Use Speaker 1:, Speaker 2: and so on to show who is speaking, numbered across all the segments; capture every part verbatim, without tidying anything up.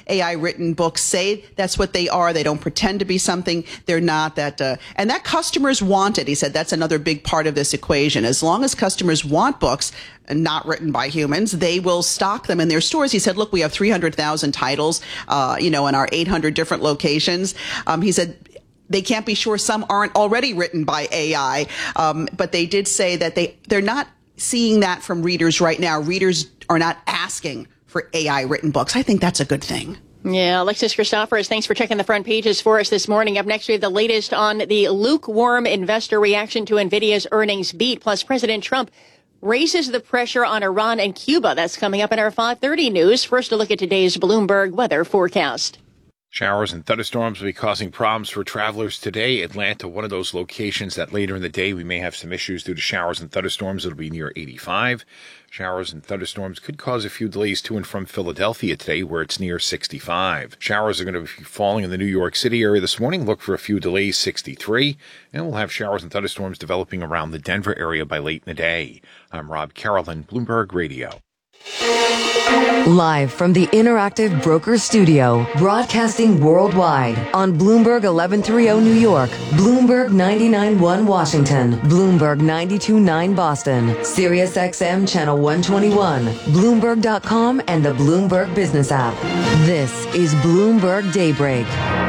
Speaker 1: A I written books say that's what they are. They don't pretend to be something they're not. That uh, and that customers want it. He said that's another big part of this equation. As long as customers want books not written by humans, they will stock them in their stores. He said, look, we have three hundred thousand titles, uh, you know, in our eight hundred different locations. Um, he said, they can't be sure some aren't already written by A I, um, but they did say that they, they're not seeing that from readers right now. Readers are not asking for A I written books. I think that's a good thing.
Speaker 2: Yeah, Alexis Christoforous, thanks for checking the front pages for us this morning. Up next, we have the latest on the lukewarm investor reaction to NVIDIA's earnings beat. Plus, President Trump raises the pressure on Iran and Cuba. That's coming up in our five thirty news. First, a look at today's Bloomberg weather forecast.
Speaker 3: Showers and thunderstorms will be causing problems for travelers today. Atlanta, one of those locations that later in the day we may have some issues due to showers and thunderstorms. It'll be near eighty-five. Showers and thunderstorms could cause a few delays to and from Philadelphia today, where it's near sixty-five. Showers are going to be falling in the New York City area this morning. Look for a few delays, sixty-three. And we'll have showers and thunderstorms developing around the Denver area by late in the day. I'm Rob Carolyn, Bloomberg Radio.
Speaker 4: Live from the Interactive Broker Studio, broadcasting worldwide on Bloomberg eleven thirty New York, Bloomberg ninety-nine point one Washington, Bloomberg ninety-two point nine Boston, Sirius X M Channel one twenty-one, Bloomberg dot com, and the Bloomberg Business app. This is Bloomberg Daybreak.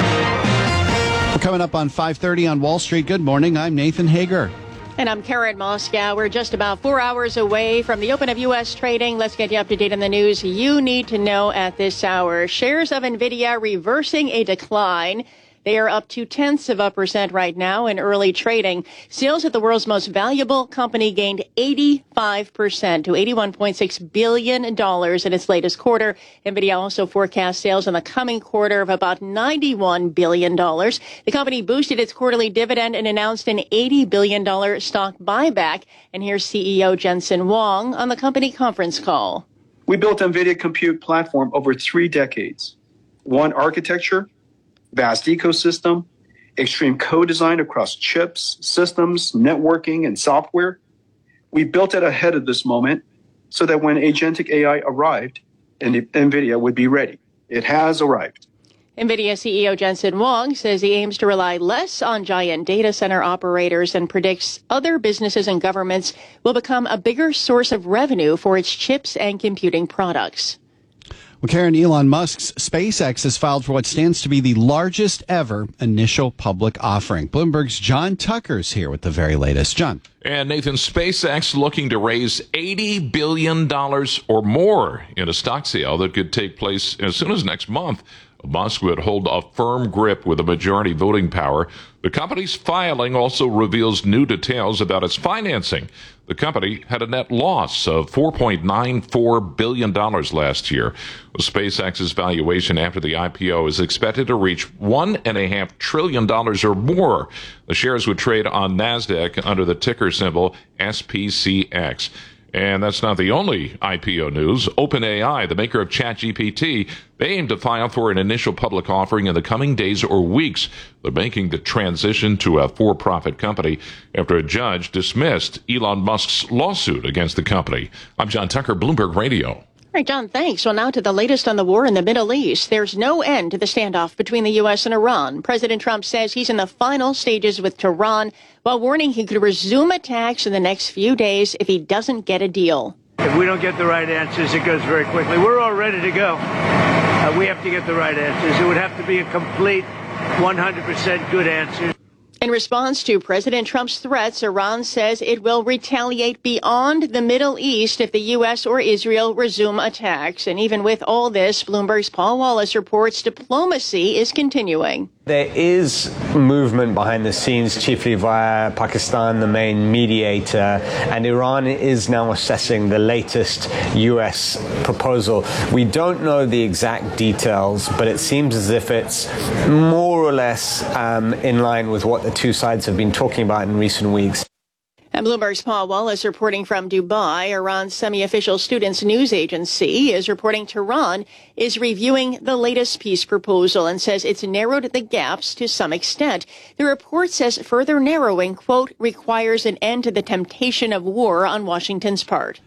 Speaker 5: Coming up on five thirty on Wall Street. Good morning. I'm Nathan Hager.
Speaker 2: And I'm Karen Moscow. We're just about four hours away from the open of U S trading. Let's get you up to date on the news you need to know at this hour. Shares of NVIDIA reversing a decline. They are up two tenths of a percent right now in early trading. Sales at the world's most valuable company gained eighty-five percent to eighty-one point six billion dollars in its latest quarter. NVIDIA also forecasts sales in the coming quarter of about ninety-one billion dollars. The company boosted its quarterly dividend and announced an eighty billion dollars stock buyback. And here's C E O Jensen Huang on the company conference call.
Speaker 6: We built NVIDIA Compute Platform over three decades. One architecture, vast ecosystem, extreme co-design across chips, systems, networking, and software. We built it ahead of this moment so that when agentic A I arrived, NVIDIA would be ready. It has arrived.
Speaker 2: NVIDIA C E O Jensen Huang says he aims to rely less on giant data center operators and predicts other businesses and governments will become a bigger source of revenue for its chips and computing products.
Speaker 5: Well, Karen, Elon Musk's SpaceX has filed for what stands to be the largest ever initial public offering. Bloomberg's John Tucker's here with the very latest. John.
Speaker 7: And Nathan, SpaceX looking to raise eighty billion dollars or more in a stock sale that could take place as soon as next month. Musk would hold a firm grip with a majority voting power. The company's filing also reveals new details about its financing. The company had a net loss of four point nine four billion dollars last year. SpaceX's valuation after the I P O is expected to reach one point five trillion dollars or more. The shares would trade on NASDAQ under the ticker symbol S P C X. And that's not the only I P O news. OpenAI, the maker of ChatGPT, they aim to file for an initial public offering in the coming days or weeks. They're making the transition to a for-profit company after a judge dismissed Elon Musk's lawsuit against the company. I'm John Tucker, Bloomberg Radio.
Speaker 2: All right, John, thanks. Well, now to the latest on the war in the Middle East. There's no end to the standoff between the U S and Iran. President Trump says he's in the final stages with Tehran, while warning he could resume attacks in the next few days if he doesn't get a deal.
Speaker 8: If we don't get the right answers, it goes very quickly. We're all ready to go. Uh, we have to get the right answers. It would have to be a complete one hundred percent good answer.
Speaker 2: In response to President Trump's threats, Iran says it will retaliate beyond the Middle East if the U S or Israel resume attacks. And even with all this, Bloomberg's Paul Wallace reports diplomacy is continuing.
Speaker 9: There is movement behind the scenes, chiefly via Pakistan, the main mediator, and Iran is now assessing the latest U S proposal. We don't know the exact details, but it seems as if it's more or less um, in line with what the two sides have been talking about in recent weeks.
Speaker 2: And Bloomberg's Paul Wallace reporting from Dubai. Iran's semi-official Students News Agency is reporting Tehran is reviewing the latest peace proposal and says it's narrowed the gaps to some extent. The report says further narrowing, quote, requires an end to the temptation of war on Washington's part.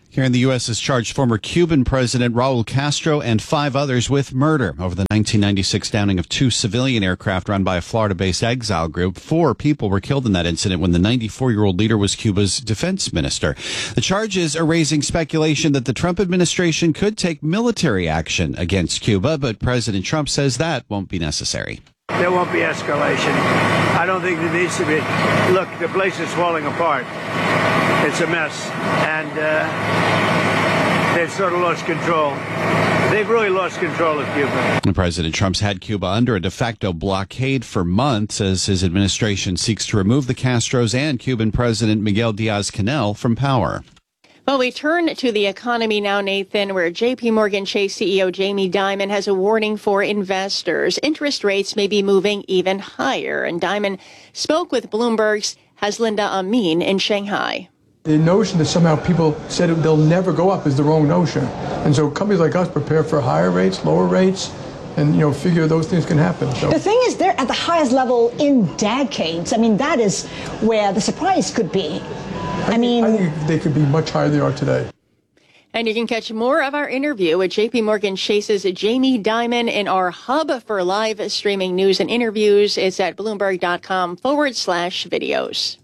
Speaker 5: Here in the U S has charged former Cuban President Raul Castro and five others with murder over the nineteen ninety-six downing of two civilian aircraft run by a Florida-based exile group. Four people were killed in that incident when the ninety-four-year-old leader was Cuba's defense minister. The charges are raising speculation that the Trump administration could take military action against Cuba, but President Trump says that won't be necessary.
Speaker 8: There won't be escalation. I don't think there needs to be. Look, the place is falling apart. It's a mess. And uh, they've sort of lost control. They've really lost control of Cuba.
Speaker 5: President Trump's had Cuba under a de facto blockade for months as his administration seeks to remove the Castros and Cuban President Miguel Diaz-Canel from power.
Speaker 2: Well, we turn to the economy now, Nathan, where J P Morgan Chase C E O Jamie Dimon has a warning for investors. Interest rates may be moving even higher. And Dimon spoke with Bloomberg's Haslinda Amin in Shanghai.
Speaker 10: The notion that somehow people said they'll never go up is the wrong notion. And so companies like us prepare for higher rates, lower rates, and, you know, figure those things can happen. So.
Speaker 11: The thing is, they're at the highest level in decades. I mean, that is where the surprise could be. I,
Speaker 10: I
Speaker 11: mean,
Speaker 10: think, I think they could be much higher than they are today.
Speaker 2: And you can catch more of our interview with J P Morgan Chase's Jamie Dimon in our hub for live streaming news and interviews. It's at Bloomberg.com forward slash videos.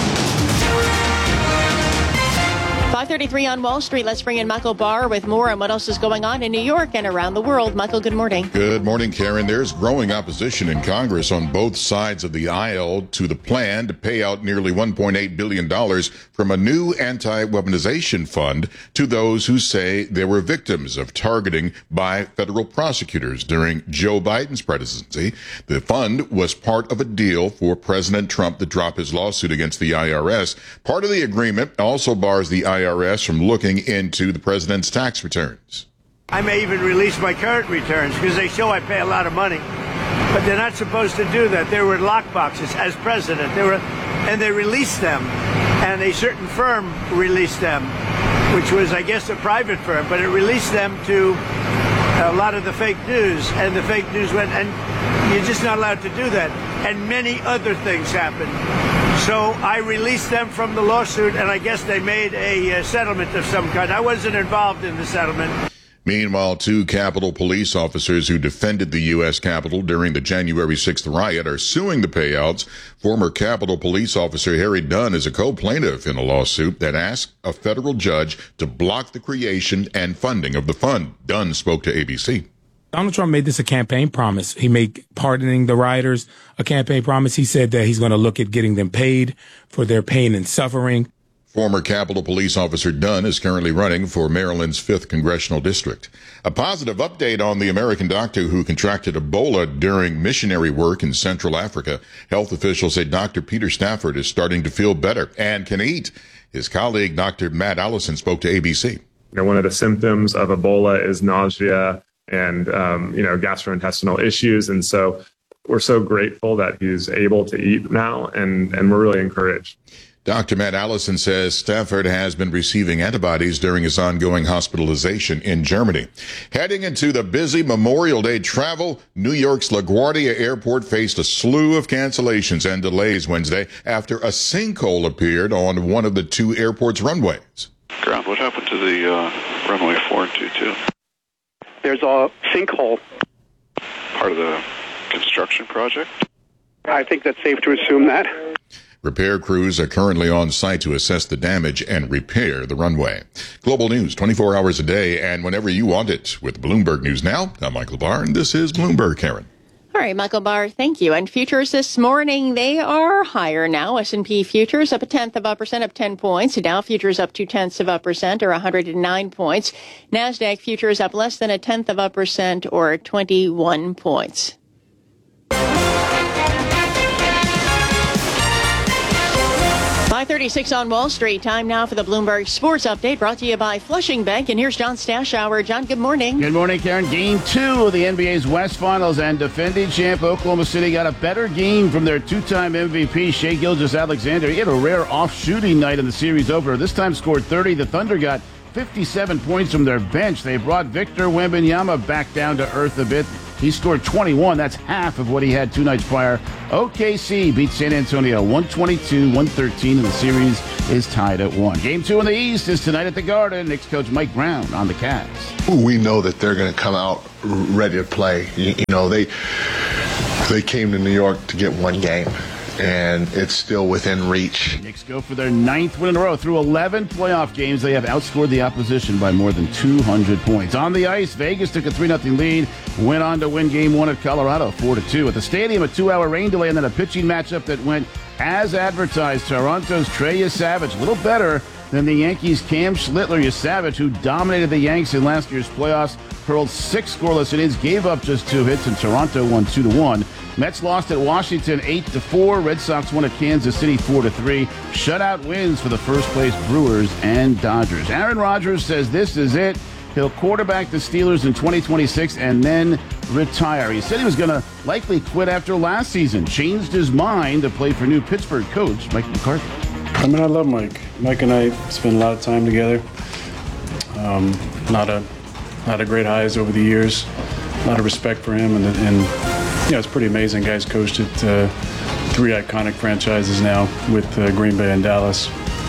Speaker 2: five thirty-three on Wall Street. Let's bring in Michael Barr with more on what else is going on in New York and around the world. Michael, good morning.
Speaker 12: Good morning, Karen. There's growing opposition in Congress on both sides of the aisle to the plan to pay out nearly one point eight billion dollars from a new anti-weaponization fund to those who say they were victims of targeting by federal prosecutors during Joe Biden's presidency. The fund was part of a deal for President Trump to drop his lawsuit against the I R S. Part of the agreement also bars the I R S from looking into the president's tax returns.
Speaker 8: I may even release my current returns because they show I pay a lot of money. But they're not supposed to do that. They were in lockboxes as president. They were, and they released them. And a certain firm released them, which was, I guess, a private firm. But it released them to a lot of the fake news. And the fake news went, and you're just not allowed to do that. And many other things happened. So I released them from the lawsuit, and I guess they made a uh, settlement of some kind. I wasn't involved in the settlement.
Speaker 12: Meanwhile, two Capitol police officers who defended the U S Capitol during the January sixth riot are suing the payouts. Former Capitol police officer Harry Dunn is a co-plaintiff in a lawsuit that asked a federal judge to block the creation and funding of the fund. Dunn spoke to A B C.
Speaker 13: Donald Trump made this a campaign promise. He made pardoning the rioters a campaign promise. He said that he's going to look at getting them paid for their pain and suffering.
Speaker 12: Former Capitol Police Officer Dunn is currently running for Maryland's fifth Congressional District. A positive update on the American doctor who contracted Ebola during missionary work in Central Africa. Health officials say Doctor Peter Stafford is starting to feel better and can eat. His colleague, Doctor Matt Allison, spoke to A B C.
Speaker 14: You know, one of the symptoms of Ebola is nausea and, um, you know, gastrointestinal issues. And so we're so grateful that he's able to eat now, and, and we're really encouraged.
Speaker 12: Doctor Matt Allison says Stafford has been receiving antibodies during his ongoing hospitalization in Germany. Heading into the busy Memorial Day travel, New York's LaGuardia Airport faced a slew of cancellations and delays Wednesday after a sinkhole appeared on one of the two airport's runways.
Speaker 15: Ground, what happened to the uh, runway four two two?
Speaker 16: There's a sinkhole.
Speaker 15: Part of the construction project?
Speaker 16: I think that's safe to assume that.
Speaker 12: Repair crews are currently on site to assess the damage and repair the runway. Global news twenty-four hours a day and whenever you want it. With Bloomberg News Now, I'm Michael Barr, and this is Bloomberg, Karen.
Speaker 2: All right, Michael Barr, thank you. And futures this morning, they are higher now. S and P futures up a tenth of a percent, up ten points. Dow futures up two tenths of a percent, or one hundred nine points. NASDAQ futures up less than a tenth of a percent, or twenty-one points. five thirty-six on Wall Street. Time now for the Bloomberg Sports Update, brought to you by Flushing Bank. And here's John Stashower. John, good morning.
Speaker 17: Good morning, Karen. Game two of the N B A's West Finals, and defending champ Oklahoma City got a better game from their two-time M V P, Shai Gilgeous-Alexander. He had a rare off-shooting night in the series opener. This time scored thirty. The Thunder got fifty-seven points from their bench. They brought Victor Wembanyama back down to earth a bit. He scored twenty-one. That's half of what he had two nights prior. O K C beat San Antonio one twenty-two one thirteen, and the series is tied at one. Game two in the East is tonight at the Garden. Knicks coach Mike Brown on the Cavs.
Speaker 18: We know that they're going to come out ready to play. You, you know, they they came to New York to get one game, and it's still within reach.
Speaker 17: Knicks go for their ninth win in a row. Through eleven playoff games, they have outscored the opposition by more than two hundred points. On the ice, Vegas took a three nothing lead, went on to win game one at Colorado four to two. At the stadium, a two-hour rain delay and then a pitching matchup that went as advertised. Toronto's Trey Yesavage, a little better than the Yankees' Cam Schlittler. Yesavage, who dominated the Yanks in last year's playoffs, hurled six scoreless innings, gave up just two hits, and Toronto won two to one. Mets lost at Washington eight to four. Red Sox won at Kansas City four to three. Shutout wins for the first place Brewers and Dodgers. Aaron Rodgers says this is it. He'll quarterback the Steelers in twenty twenty-six and then retire. He said he was going to likely quit after last season. Changed his mind to play for new Pittsburgh coach Mike McCarthy.
Speaker 19: I mean, I love Mike. Mike and I spend a lot of time together. Um, a lot of, lot of great highs over the years. A lot of respect for him, and, and you know, it's pretty amazing. Guys coached at uh, three iconic franchises now with uh, Green Bay and Dallas.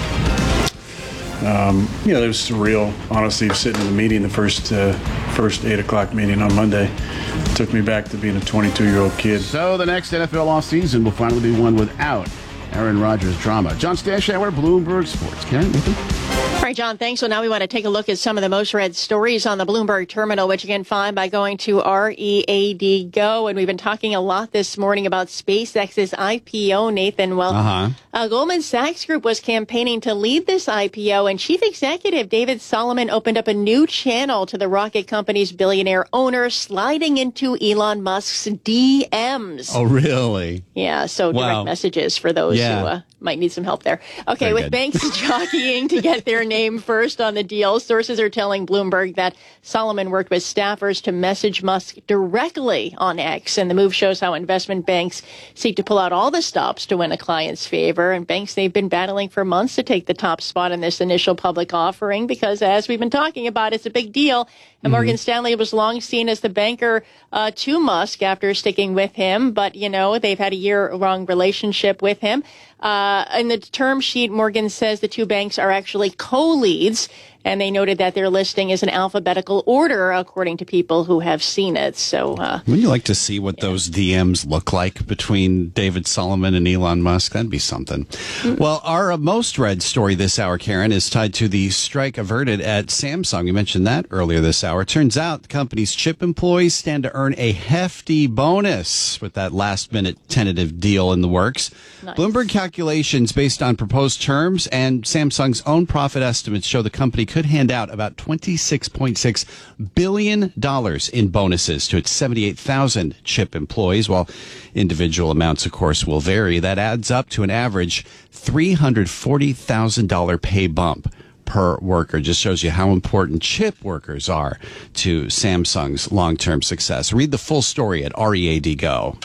Speaker 19: Um, you know, it was surreal, honestly, sitting in the meeting, the first uh, first eight o'clock meeting on Monday. Took me back to being a twenty-two-year-old kid.
Speaker 17: So the next N F L offseason will finally be one without Aaron Rodgers drama. John Stashower, Bloomberg Sports. Karen, anything?
Speaker 2: All right, John, thanks. So now we want to take a look at some of the most read stories on the Bloomberg terminal, which you can find by going to R E A D Go. And we've been talking a lot this morning about SpaceX's I P O, Nathan. Well,
Speaker 5: Uh-huh.
Speaker 2: uh, Goldman Sachs Group was campaigning to lead this I P O, and Chief Executive David Solomon opened up a new channel to the rocket company's billionaire owner, sliding into Elon Musk's D Ms.
Speaker 5: Oh, really?
Speaker 2: Yeah, so direct
Speaker 5: Wow.
Speaker 2: messages for those
Speaker 5: Yeah.
Speaker 2: who uh, might need some help there. Okay,
Speaker 5: Very
Speaker 2: with
Speaker 5: good.
Speaker 2: banks jockeying to get their name first on the deal, sources are telling Bloomberg that Solomon worked with staffers to message Musk directly on X, and the move shows how investment banks seek to pull out all the stops to win a client's favor. And banks, they've been battling for months to take the top spot in this initial public offering because, as we've been talking about, it's a big deal. And Morgan Stanley was long seen as the banker uh, to Musk after sticking with him. But, you know, they've had a year-long relationship with him. Uh, in the term sheet, Morgan says the two banks are actually co-leads. And they noted that their listing is in alphabetical order, according to people who have seen it. So, uh,
Speaker 5: Wouldn't you like to see what those D Ms look like between David Solomon and Elon Musk? That'd be something. Mm-hmm. Well, our uh, most read story this hour, Karen, is tied to the strike averted at Samsung. You mentioned that earlier this hour. Turns out the company's chip employees stand to earn a hefty bonus with that last-minute tentative deal in the works.
Speaker 2: Nice.
Speaker 5: Bloomberg calculations based on proposed terms and Samsung's own profit estimates show the company could hand out about twenty-six point six billion dollars in bonuses to its seventy-eight thousand chip employees, while individual amounts, of course, will vary. That adds up to an average three hundred forty thousand dollars pay bump per worker. Just shows you how important chip workers are to Samsung's long-term success. Read the full story at R E A D Go.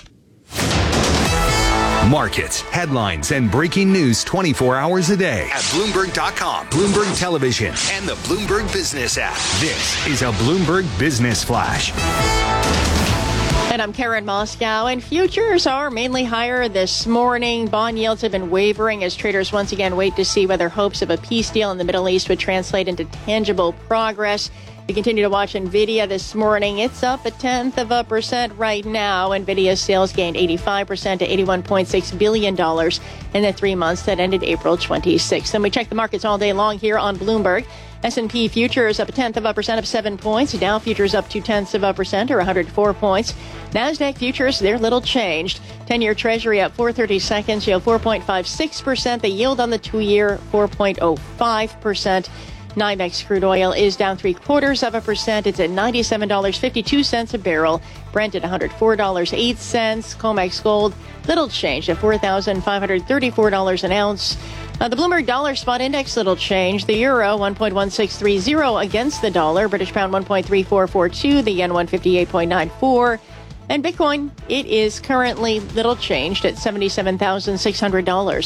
Speaker 20: Markets, headlines, and breaking news twenty-four hours a day at Bloomberg dot com, Bloomberg Television, and the Bloomberg Business app. This is a Bloomberg Business Flash.
Speaker 2: And I'm Karen Moscow, and futures are mainly higher this morning. Bond yields have been wavering as traders once again wait to see whether hopes of a peace deal in the Middle East would translate into tangible progress. We continue to watch NVIDIA this morning. It's up a tenth of a percent right now. NVIDIA's sales gained eighty-five percent to eighty-one point six billion dollars in the three months that ended April twenty-sixth. And we check the markets all day long here on Bloomberg. S and P futures up a tenth of a percent of seven points. Dow futures up two tenths of a percent or one hundred four points. NASDAQ futures, they're little changed. ten-year Treasury up four thirty-seconds, yield four point five six percent. The yield on the two-year, four point oh five percent. NYMEX crude oil is down three quarters of a percent. It's at ninety-seven dollars and fifty-two cents a barrel. Brent at one hundred four dollars and eight cents. COMEX gold, little change at four thousand five hundred thirty-four dollars an ounce. Uh, the Bloomberg Dollar Spot Index, little change. The euro, one point one six three zero against the dollar. British pound, one point three four four two. The yen, one fifty-eight point nine four. And Bitcoin, it is currently little changed at seventy-seven thousand six hundred dollars.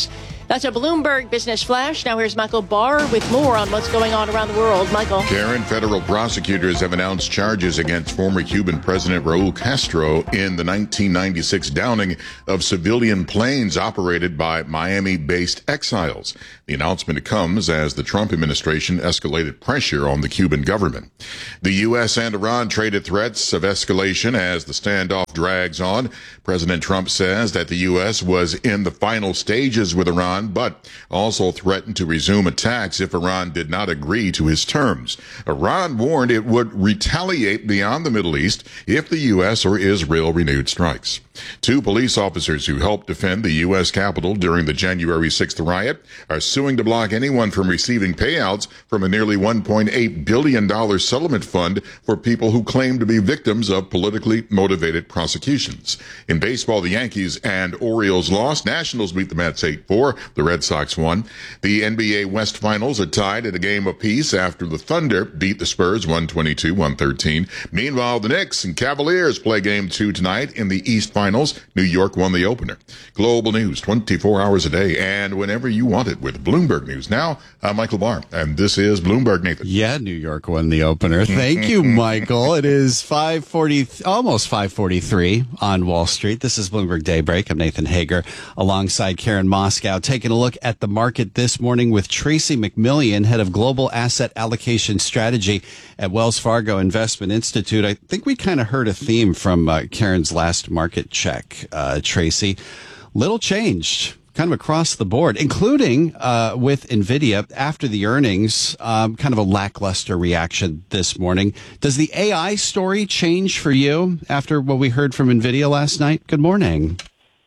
Speaker 2: That's a Bloomberg Business Flash. Now here's Michael Barr with more on what's going on around the world. Michael.
Speaker 12: Karen, federal prosecutors have announced charges against former Cuban President Raul Castro in the nineteen ninety-six downing of civilian planes operated by Miami-based exiles. The announcement comes as the Trump administration escalated pressure on the Cuban government. The U S and Iran traded threats of escalation as the standoff drags on. President Trump says that the U S was in the final stages with Iran, but also threatened to resume attacks if Iran did not agree to his terms. Iran warned it would retaliate beyond the Middle East if the U S or Israel renewed strikes. Two police officers who helped defend the U S Capitol during the January sixth riot are suing to block anyone from receiving payouts from a nearly one point eight billion dollars settlement fund for people who claim to be victims of politically motivated prosecutions. In baseball, the Yankees and Orioles lost. Nationals beat the Mets eight four. The Red Sox won. The N B A West Finals are tied at a game apiece after the Thunder beat the Spurs one twenty-two to one thirteen. Meanwhile, the Knicks and Cavaliers play game two tonight in the East Finals. New York won the opener. Global news twenty-four hours a day and whenever you want it with Bloomberg News. Now, I'm Michael Barr, and this is Bloomberg, Nathan.
Speaker 5: Yeah, New York won the opener. Thank you, Michael. It is five forty, almost five forty-three on Wall Street. This is Bloomberg Daybreak. I'm Nathan Hager alongside Karen Moscow, taking a look at the market this morning with Tracy McMillian, head of Global Asset Allocation Strategy at Wells Fargo Investment Institute. I think we kind of heard a theme from uh, Karen's last market check, uh, Tracy. Little changed kind of across the board, including uh, with NVIDIA after the earnings, um, kind of a lackluster reaction this morning. Does the A I story change for you after what we heard from NVIDIA last night? Good morning.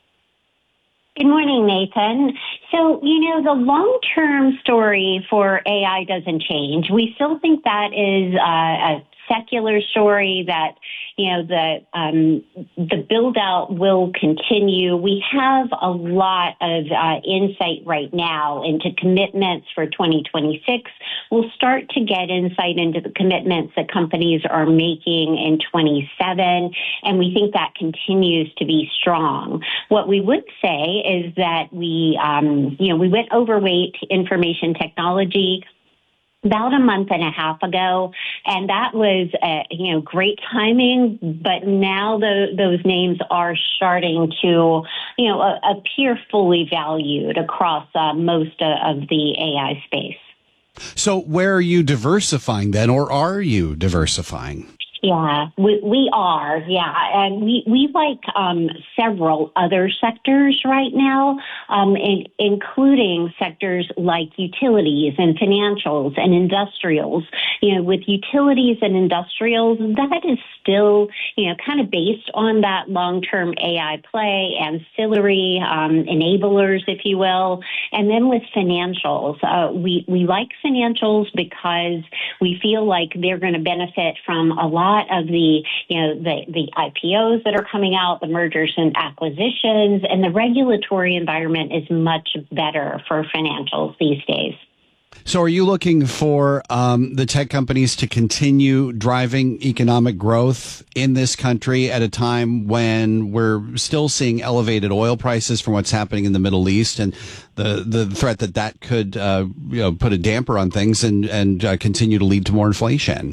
Speaker 21: Good morning, Nathan. So, you know, the long-term story for A I doesn't change. We still think that is uh, a secular story, that, you know, the um, the build-out will continue. We have a lot of uh, insight right now into commitments for twenty twenty-six. We'll start to get insight into the commitments that companies are making in twenty-seven, and we think that continues to be strong. What we would say is that we, um, you know, we went overweight information technology about a month and a half ago, and that was, uh, you know, great timing. But now the, those names are starting to, you know, uh, appear fully valued across uh, most uh, of the A I space.
Speaker 5: So, where are you diversifying then, or are you diversifying?
Speaker 21: Yeah, we, we are. Yeah. And we, we like um, several other sectors right now, um, in, including sectors like utilities and financials and industrials. You know, with utilities and industrials, that is still, you know, kind of based on that long-term A I play, ancillary um, enablers, if you will. And then with financials, uh, we, we like financials because we feel like they're going to benefit from a lot of the, you know, the, the I P Os that are coming out, the mergers and acquisitions, and the regulatory environment is much better for financials these days.
Speaker 5: So are you looking for um, the tech companies to continue driving economic growth in this country at a time when we're still seeing elevated oil prices from what's happening in the Middle East, and the, the threat that that could uh, you know, put a damper on things and, and uh, continue to lead to more inflation?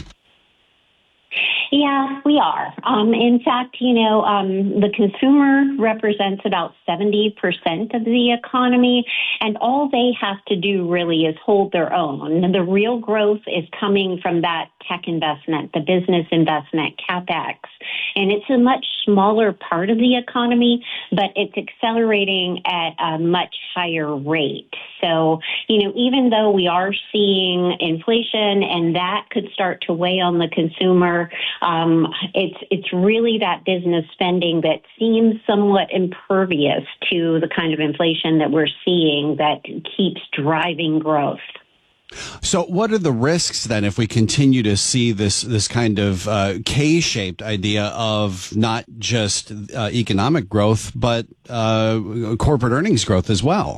Speaker 21: Yeah, we are. Um, in fact, you know, um, the consumer represents about seventy percent of the economy, and all they have to do really is hold their own. And the real growth is coming from that tech investment, the business investment, CapEx. And it's a much smaller part of the economy, but it's accelerating at a much higher rate. So, you know, even though we are seeing inflation and that could start to weigh on the consumer, um, it's it's really that business spending that seems somewhat impervious to the kind of inflation that we're seeing that keeps driving growth.
Speaker 5: So what are the risks then if we continue to see this this kind of uh, K-shaped idea of not just uh, economic growth, but uh, corporate earnings growth as well?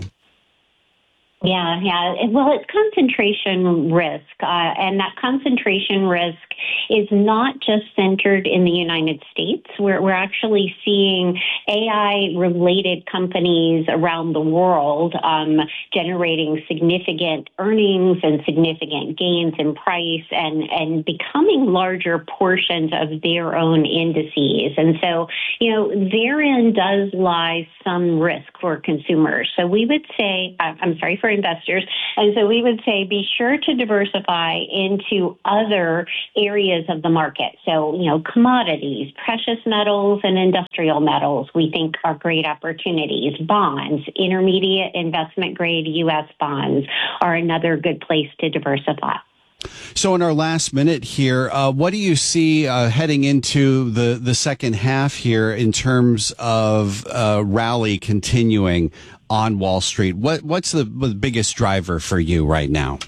Speaker 21: Yeah, yeah. Well, it's concentration risk, uh, and that concentration risk is not just centered in the United States. We're, we're actually seeing A I-related companies around the world um, generating significant earnings and significant gains in price and, and becoming larger portions of their own indices. And so, you know, therein does lie some risk for consumers. So we would say, I'm sorry, for investors. And so we would say be sure to diversify into other areas of the market. So, you know, commodities, precious metals, and industrial metals, we think are great opportunities. Bonds, intermediate investment grade U S bonds are another good place to diversify.
Speaker 5: So in our last minute here, uh, what do you see uh, heading into the, the second half here in terms of uh, rally continuing on Wall Street? What What's the, the biggest driver for you right now?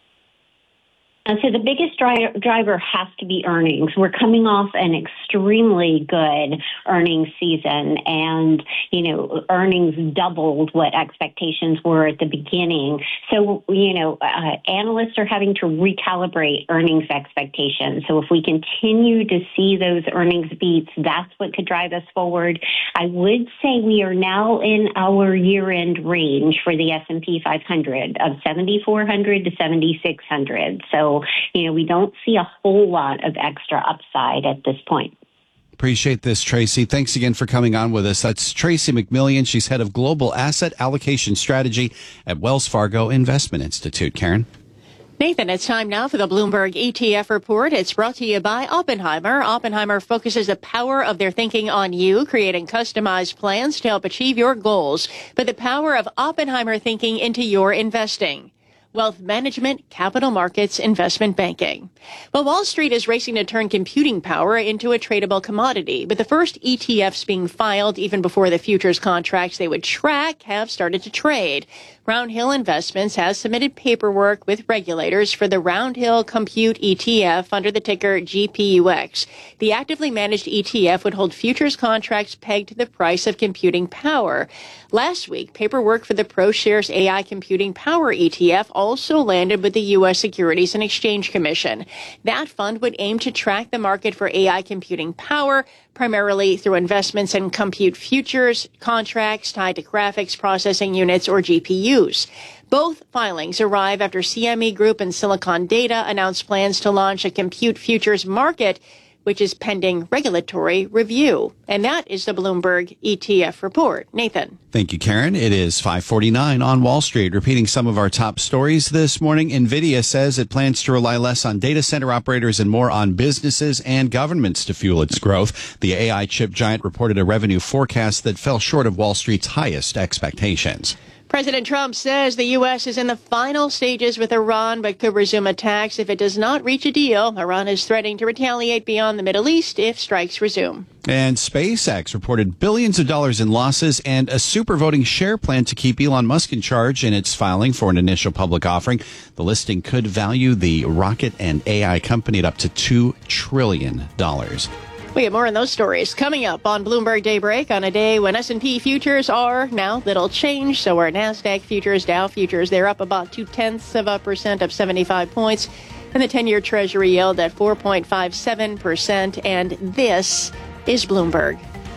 Speaker 21: And so the biggest dri- driver has to be earnings. We're coming off an extremely good earnings season, and, you know, earnings doubled what expectations were at the beginning. So, you know, uh, analysts are having to recalibrate earnings expectations. So if we continue to see those earnings beats, that's what could drive us forward. I would say we are now in our year-end range for the S and P five hundred of seventy-four hundred to seventy-six hundred. So, you know, we don't see a whole lot of extra upside at this point.
Speaker 5: Appreciate this, Tracy. Thanks again for coming on with us. That's Tracy McMillian. She's head of Global Asset Allocation Strategy at Wells Fargo Investment Institute. Karen?
Speaker 2: Nathan, it's time now for the Bloomberg E T F report. It's brought to you by Oppenheimer. Oppenheimer focuses the power of their thinking on you, creating customized plans to help achieve your goals. Put the power of Oppenheimer thinking into your investing. Wealth management, capital markets, investment banking. Well, Wall Street is racing to turn computing power into a tradable commodity, but the first E T Fs being filed even before the futures contracts they would track have started to trade. Round Hill Investments has submitted paperwork with regulators for the Round Hill Compute E T F under the ticker G P U X. The actively managed E T F would hold futures contracts pegged to the price of computing power. Last week, paperwork for the ProShares A I Computing Power E T F also landed with the U S Securities and Exchange Commission. That fund would aim to track the market for A I computing power, primarily through investments in compute futures contracts tied to graphics processing units or G P Us. Both filings arrive after C M E Group and Silicon Data announced plans to launch a compute futures market, which is pending regulatory review. And that is the Bloomberg E T F report. Nathan.
Speaker 5: Thank you, Karen. It is five forty-nine on Wall Street. Repeating some of our top stories this morning, NVIDIA says it plans to rely less on data center operators and more on businesses and governments to fuel its growth. The A I chip giant reported a revenue forecast that fell short of Wall Street's highest expectations.
Speaker 2: President Trump says the U S is in the final stages with Iran, but could resume attacks if it does not reach a deal. Iran is threatening to retaliate beyond the Middle East if strikes resume.
Speaker 5: And SpaceX reported billions of dollars in losses and a super voting share plan to keep Elon Musk in charge in its filing for an initial public offering. The listing could value the rocket and A I company at up to two trillion dollars.
Speaker 2: We have more on those stories coming up on Bloomberg Daybreak on a day when S and P futures are now little change. So are NASDAQ futures, Dow futures. They're up about two-tenths of a percent of seventy-five points. And the ten-year Treasury yield at four point five seven percent. And this is Bloomberg.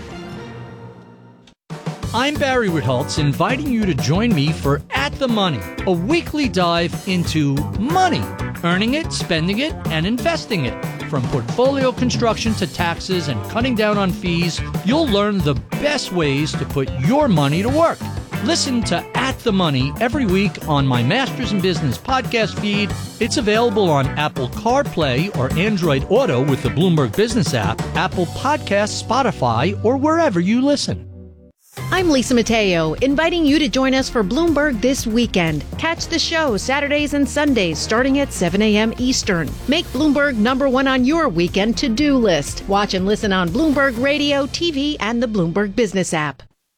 Speaker 1: I'm Barry Ritholtz, inviting you to join me for At the Money, a weekly dive into money, earning it, spending it, and investing it. From portfolio construction to taxes and cutting down on fees, you'll learn the best ways to put your money to work. Listen to At the Money every week on my Masters in Business podcast feed. It's available on Apple CarPlay or Android Auto with the Bloomberg Business app, Apple Podcasts, Spotify, or wherever you listen.
Speaker 22: I'm Lisa Mateo, inviting you to join us for Bloomberg This Weekend. Catch the show Saturdays and Sundays starting at seven a.m. Eastern. Make Bloomberg number one on your weekend to-do list. Watch and listen on Bloomberg Radio, T V, and the Bloomberg Business app.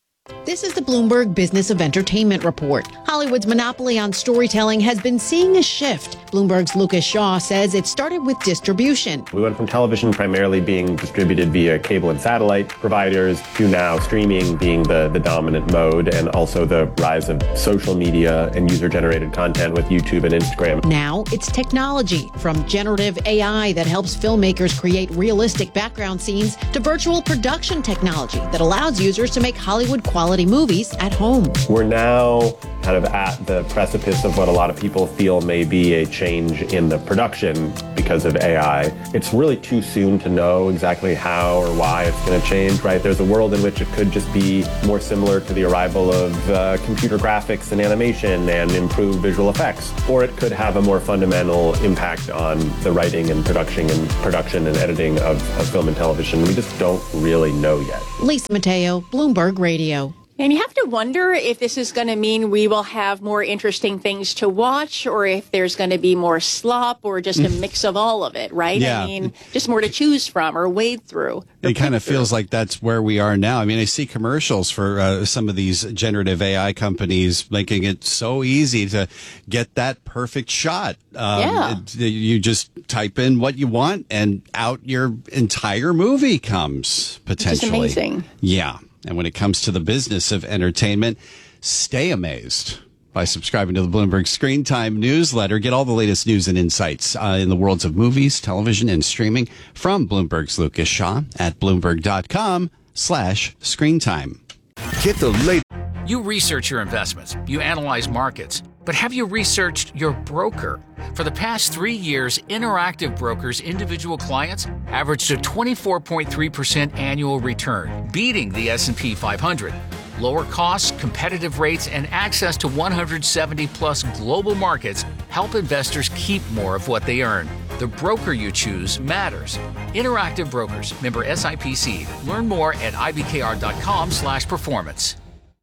Speaker 22: This is the Bloomberg Business of Entertainment Report. Hollywood's monopoly on storytelling has been seeing a shift. Bloomberg's Lucas Shaw says it started with distribution.
Speaker 3: We went from television primarily being distributed via cable and satellite providers to now streaming being the, the dominant mode, and also the rise of social media and user-generated content with YouTube and Instagram.
Speaker 22: Now it's technology, from generative A I that helps filmmakers create realistic background scenes to virtual production technology that allows users to make Hollywood quality movies at home.
Speaker 3: We're now kind of at the precipice of what a lot of people feel may be a change in the production because of A I. It's really too soon to know exactly how or why it's going to change, right? There's a world in which it could just be more similar to the arrival of uh, computer graphics and animation and improved visual effects, or it could have a more fundamental impact on the writing and production and production and editing of, of film and television. We just don't really know yet.
Speaker 22: Lisa Mateo, Bloomberg Radio.
Speaker 2: And you have to wonder if this is going to mean we will have more interesting things to watch, or if there's going to be more slop, or just a mix of all of it, right?
Speaker 5: Yeah.
Speaker 2: I mean, just more to choose from or wade through.
Speaker 5: It kind of feels like that's where we are now. I mean, I see commercials for uh, some of these generative A I companies making it so easy to get that perfect shot. Um,
Speaker 2: Yeah.
Speaker 5: it- you just type in what you want and out your entire movie comes, potentially.
Speaker 2: amazing.
Speaker 5: Yeah. And when it comes to the business of entertainment, stay amazed by subscribing to the Bloomberg Screen Time newsletter. Get all the latest news and insights uh, in the worlds of movies, television, and streaming from Bloomberg's Lucas Shaw at Bloomberg.com slash screen time.
Speaker 20: Get the latest.
Speaker 4: You research your investments, you analyze markets, but have you researched your broker? For the past three years, Interactive Brokers' individual clients averaged a twenty-four point three percent annual return, beating the S and P five hundred. Lower costs, competitive rates, and access to one hundred seventy plus global markets help investors keep more of what they earn. The broker you choose matters. Interactive Brokers, member S I P C. Learn more at ibkr.com slash performance.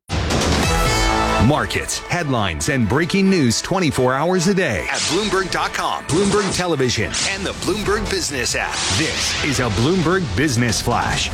Speaker 20: Markets, headlines, and breaking news twenty-four hours a day at Bloomberg dot com, Bloomberg Television, and the Bloomberg Business app. This is a Bloomberg Business Flash.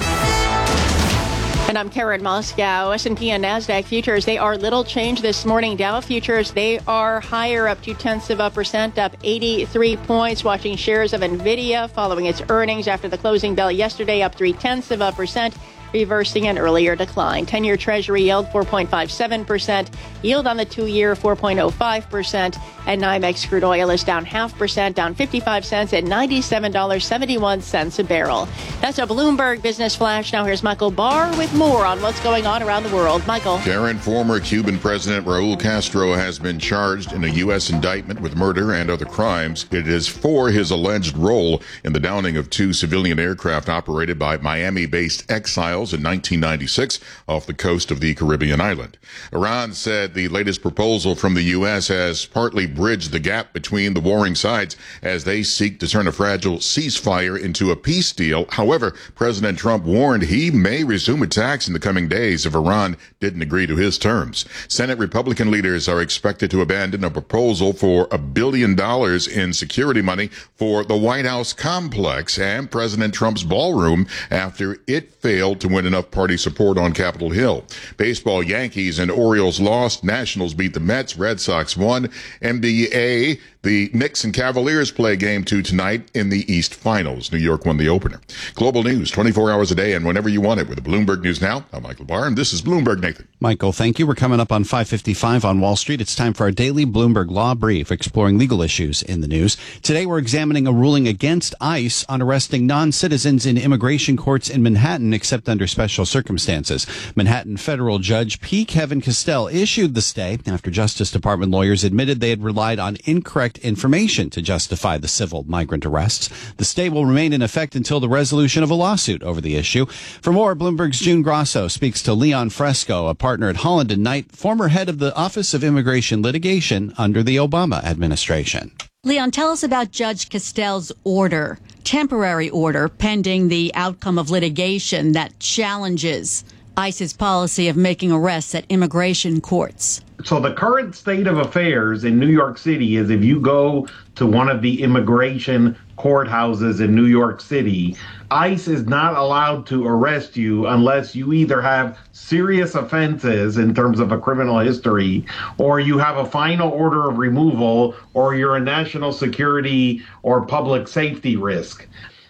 Speaker 2: And I'm Karen Moscow. S and P and NASDAQ futures, they are little change this morning. Dow futures, they are higher, up two tenths of a percent, up eighty-three points. Watching shares of NVIDIA following its earnings after the closing bell yesterday, up three tenths of a percent, reversing an earlier decline. ten-year Treasury yield four point five seven percent, yield on the two-year four point oh five percent, and NYMEX crude oil is down half percent, down fifty-five cents at ninety-seven dollars and seventy-one cents a barrel. That's a Bloomberg Business Flash. Now here's Michael Barr with more on what's going on around the world. Michael.
Speaker 12: Karen, former Cuban President Raul Castro has been charged in a U S indictment with murder and other crimes. It is for his alleged role in the downing of two civilian aircraft operated by Miami-based exiles in nineteen ninety-six off the coast of the Caribbean island. Iran said the latest proposal from the U S has partly bridged the gap between the warring sides as they seek to turn a fragile ceasefire into a peace deal. However, President Trump warned he may resume attacks in the coming days if Iran didn't agree to his terms. Senate Republican leaders are expected to abandon a proposal for a billion dollars in security money for the White House complex and President Trump's ballroom after it failed to win enough party support on Capitol Hill. Baseball, Yankees and Orioles lost. Nationals beat the Mets. Red Sox won. N B A, the Knicks and Cavaliers play game two tonight in the East Finals. New York won the opener. Global news twenty-four hours a day and whenever you want it with the Bloomberg News Now. I'm Michael Barr, and this is Bloomberg Nathan.
Speaker 5: Michael, thank you. We're coming up on five fifty-five on Wall Street. It's time for our daily Bloomberg Law Brief, exploring legal issues in the news. Today, we're examining a ruling against ICE on arresting non-citizens in immigration courts in Manhattan, except under special circumstances. Manhattan federal judge P. Kevin Castell issued the stay after Justice Department lawyers admitted they had relied on incorrect information to justify the civil migrant arrests. The stay will remain in effect until the resolution of a lawsuit over the issue. For more, Bloomberg's June Grosso speaks to Leon Fresco, a partner at Holland and Knight, former head of the Office of Immigration Litigation under the Obama administration.
Speaker 23: Leon, tell us about Judge Castell's order, temporary order, pending the outcome of litigation that challenges ICE's policy of making arrests at immigration courts.
Speaker 24: So the current state of affairs in New York City is if you go to one of the immigration
Speaker 6: courthouses in New York City, ICE is not allowed to arrest you unless you either have serious offenses in terms of a criminal history, or you have a final order of removal, or you're a national security or public safety risk.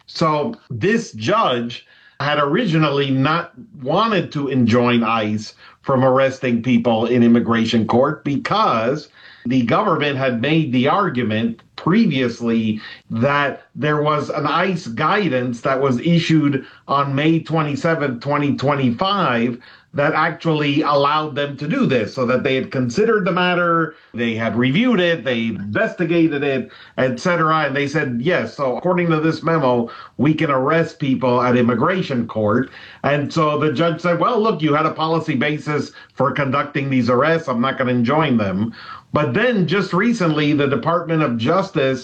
Speaker 6: So this judge had originally not wanted to enjoin ICE from arresting people in immigration court because the government had made the argument previously that there was an ICE guidance that was issued on May twenty-seventh, twenty twenty-five that actually allowed them to do this, so that they had considered the matter, they had reviewed it, they investigated it, et cetera. And they said, yes, so according to this memo, we can arrest people at immigration court. And so the judge said, well, look, you had a policy basis for conducting these arrests. I'm not going to enjoin them. But then just recently, the Department of Justice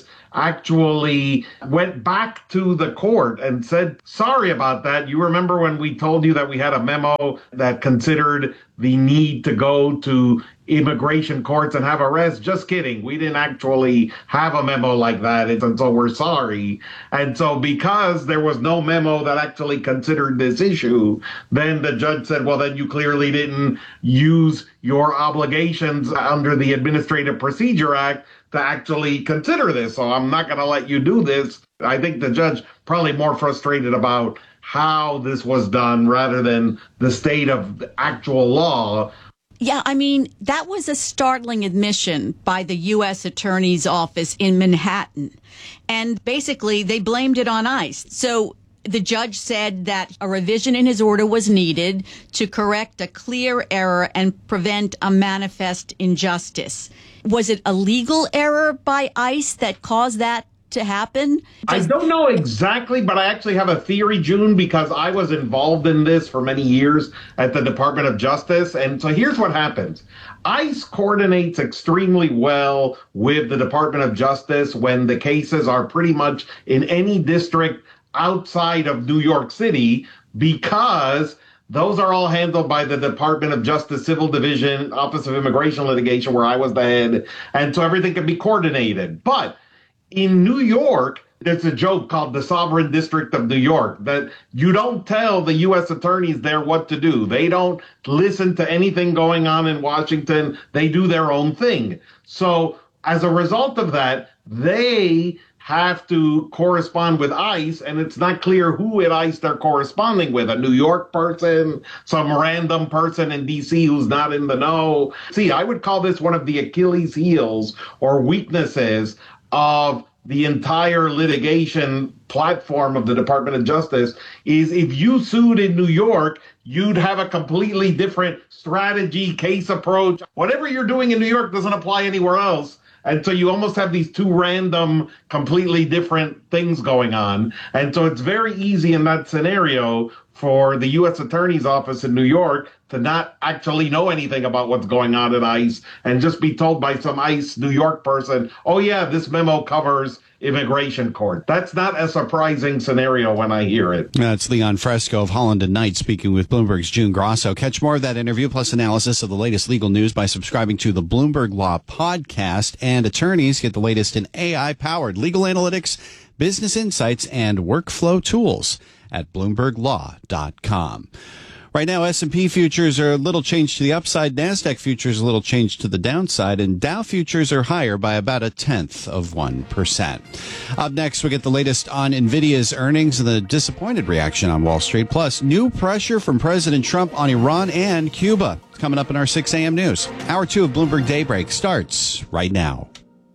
Speaker 6: actually went back to the court and said, sorry about that. You remember when we told you that we had a memo that considered the need to go to immigration courts and have arrests? Just kidding. We didn't actually have a memo like that. And so we're sorry. And so because there was no memo that actually considered this issue, then the judge said, well, then you clearly didn't use your obligations under the Administrative Procedure Act to actually consider this. So I'm not going to let you do this. I think the judge probably more frustrated about how this was done rather than the state of the actual law.
Speaker 23: Yeah, I mean, that was a startling admission by the U S Attorney's Office in Manhattan. And basically, they blamed it on ICE. So the judge said that a revision in his order was needed to correct a clear error and prevent a manifest injustice. Was it a legal error by ICE that caused that to happen? Just-
Speaker 6: I don't know exactly, but I actually have a theory, June, because I was involved in this for many years at the Department of Justice. And so here's what happens. ICE coordinates extremely well with the Department of Justice when the cases are pretty much in any district outside of New York City, because those are all handled by the Department of Justice Civil Division, Office of Immigration Litigation, where I was the head. And so everything can be coordinated. But in New York, there's a joke called the Sovereign District of New York, that you don't tell the U S attorneys there what to do. They don't listen to anything going on in Washington. They do their own thing. So as a result of that, they have to correspond with ICE, and it's not clear who at ICE they're corresponding with, a New York person, some random person in D C who's not in the know. See, I would call this one of the Achilles heels or weaknesses of the entire litigation platform of the Department of Justice, is if you sued in New York, you'd have a completely different strategy, case approach. Whatever you're doing in New York doesn't apply anywhere else. And so you almost have these two random, completely different things going on. And so it's very easy in that scenario for the U S Attorney's Office in New York to not actually know anything about what's going on at ICE and just be told by some ICE New York person, oh yeah, this memo covers immigration court. That's not a surprising scenario when I hear it.
Speaker 5: That's Leon Fresco of Holland and Knight speaking with Bloomberg's June Grosso. Catch more of that interview plus analysis of the latest legal news by subscribing to the Bloomberg Law Podcast. And attorneys get the latest in A I-powered legal analytics, business insights, and workflow tools at bloomberg law dot com. Right now, S and P futures are a little change to the upside. NASDAQ futures a little change to the downside. And Dow futures are higher by about a tenth of one percent. Up next, we get the latest on NVIDIA's earnings and the disappointed reaction on Wall Street. Plus, new pressure from President Trump on Iran and Cuba. It's coming up in our six a.m. news. Hour two of Bloomberg Daybreak starts right now.